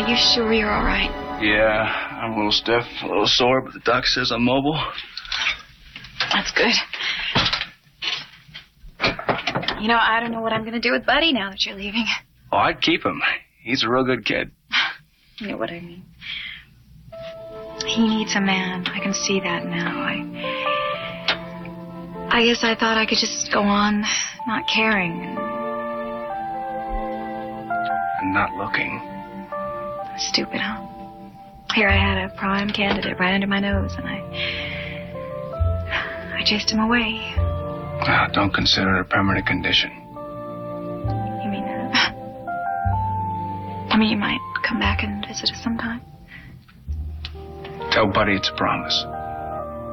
you sure you're all right? Yeah, I'm a little stiff, a little sore, but the doc says I'm mobile. That's good. You know, I don't know what I'm going to do with Buddy now that you're leaving. Oh, I'd keep him. He's a real good kid. You know what I mean. He needs a man. I can see that now. I guess I thought I could just go on not caring And not looking. Stupid, huh? Here I had a prime candidate right under my nose, and I chased him away. Don't consider it a permanent condition. You mean that? I mean, you might come back and visit us sometime. Tell Buddy it's a promise.